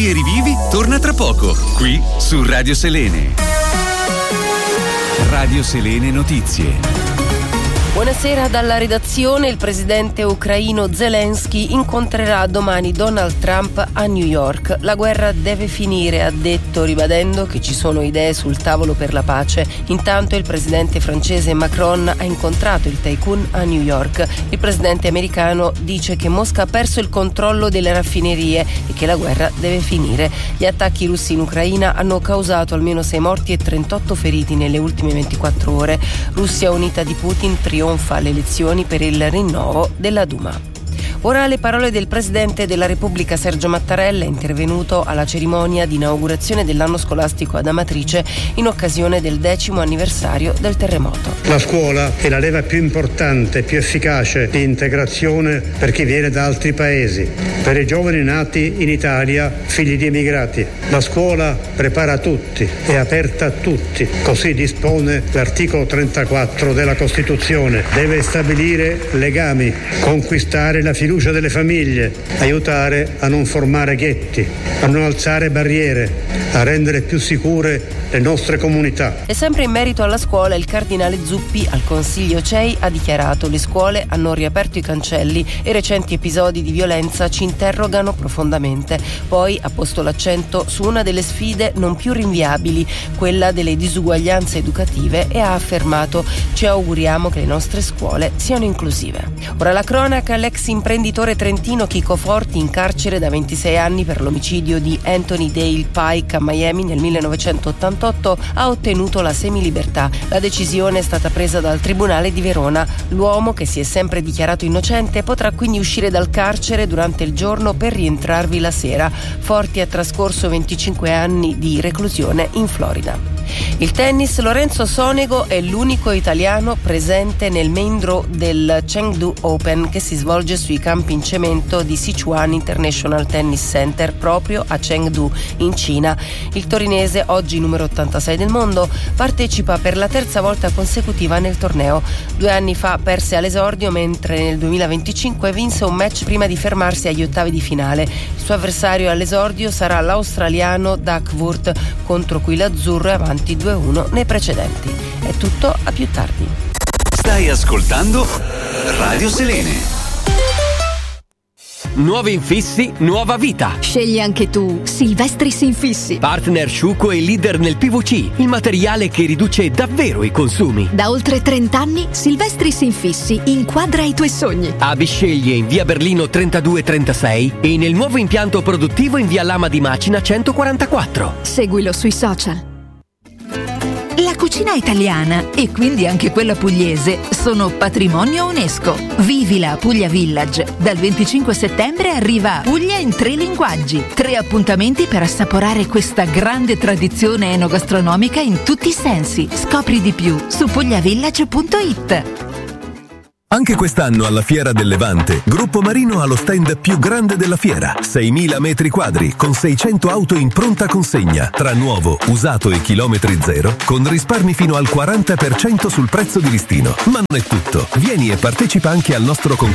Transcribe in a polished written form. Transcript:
Vivi e rivivi torna tra poco, qui su Radio Selene. Radio Selene Notizie. Buonasera dalla redazione. Il presidente ucraino Zelensky incontrerà domani Donald Trump a New York. La guerra deve finire, ha detto, ribadendo che ci sono idee sul tavolo per la pace. Intanto il presidente francese Macron ha incontrato il tycoon a New York. Il presidente americano dice che Mosca ha perso il controllo delle raffinerie e che la guerra deve finire. Gli attacchi russi in Ucraina hanno causato almeno 6 morti e 38 feriti nelle ultime 24 ore. Russia unita di Putin trionfa alle elezioni per il rinnovo della Duma. Ora le parole del Presidente della Repubblica Sergio Mattarella, intervenuto alla cerimonia di inaugurazione dell'anno scolastico ad Amatrice in occasione del 10° anniversario del terremoto. La scuola è la leva più importante e più efficace di integrazione per chi viene da altri paesi, per i giovani nati in Italia, figli di emigrati. La scuola prepara tutti, è aperta a tutti, così dispone l'articolo 34 della Costituzione. Deve stabilire legami, conquistare la fiducia delle famiglie, aiutare a non formare ghetti, a non alzare barriere, a rendere più sicure le nostre comunità. E sempre in merito alla scuola, il cardinale Zuppi al Consiglio CEI ha dichiarato: le scuole hanno riaperto i cancelli e recenti episodi di violenza ci interrogano profondamente. Poi ha posto l'accento su una delle sfide non più rinviabili, quella delle disuguaglianze educative, e ha affermato: ci auguriamo che le nostre scuole siano inclusive. Ora la cronaca. L'ex imprenditore trentino Chico Forti, in carcere da 26 anni per l'omicidio di Anthony Dale Pike a Miami nel 1988, ha ottenuto la semilibertà. La decisione è stata presa dal Tribunale di Verona. L'uomo, che si è sempre dichiarato innocente, potrà quindi uscire dal carcere durante il giorno per rientrarvi la sera. Forti ha trascorso 25 anni di reclusione in Florida. Il tennis. Lorenzo Sonego è l'unico italiano presente nel main draw del Chengdu Open, che si svolge sui campi in cemento di Sichuan International Tennis Center proprio a Chengdu in Cina. Il torinese, oggi numero 86 del mondo, partecipa per la terza volta consecutiva nel torneo. 2 anni fa perse all'esordio, mentre nel 2025 vinse un match prima di fermarsi agli ottavi di finale. Il suo avversario all'esordio sarà l'australiano Duckworth, contro cui l'azzurro è avanti 2-1 nei precedenti. È tutto, a più tardi. Stai ascoltando Radio Selene. Nuovi infissi, nuova vita. Scegli anche tu Silvestris Infissi. Partner sciuco e leader nel PVC, il materiale che riduce davvero i consumi. Da oltre 30 anni Silvestris Infissi inquadra i tuoi sogni. A Bisceglie in via Berlino 3236 e nel nuovo impianto produttivo in via Lama di Macina 144. Seguilo sui social. La cucina italiana e quindi anche quella pugliese sono patrimonio UNESCO. Vivila a Puglia Village. Dal 25 settembre arriva Puglia in 3 linguaggi. 3 appuntamenti per assaporare questa grande tradizione enogastronomica in tutti i sensi. Scopri di più su pugliavillage.it. Anche quest'anno alla Fiera del Levante, Gruppo Marino ha lo stand più grande della fiera, 6.000 metri quadri, con 600 auto in pronta consegna, tra nuovo, usato e chilometri zero, con risparmi fino al 40% sul prezzo di listino. Ma non è tutto, vieni e partecipa anche al nostro concorso